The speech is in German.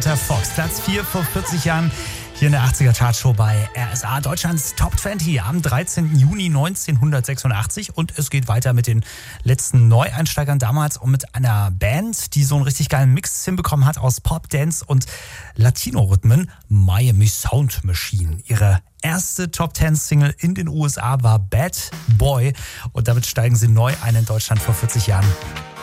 Samantha Fox. Platz 4 vor 40 Jahren hier in der 80er Chartshow bei RSA, Deutschlands Top 20 am 13. Juni 1986. Und es geht weiter mit den letzten Neueinsteigern damals und mit einer Band, die so einen richtig geilen Mix hinbekommen hat aus Pop, Dance und Latino-Rhythmen, Miami Sound Machine. Ihre erste Top 10 Single in den USA war Bad Boy und damit steigen sie neu ein in Deutschland vor 40 Jahren.